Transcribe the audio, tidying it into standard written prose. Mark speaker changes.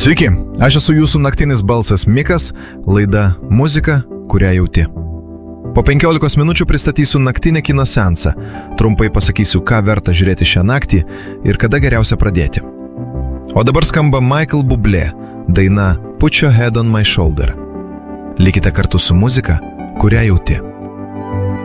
Speaker 1: Sveiki, aš esu jūsų naktinis balsas Mikas, laida Muzika, kurią jauti. Po 15 minučių pristatysiu naktinį kino seansą, trumpai pasakysiu, ką verta žiūrėti šią naktį ir kada geriausia pradėti. O dabar skamba Michael Bublé, daina Put Your Head on My Shoulder. Likite kartu su muzika, kurią jauti.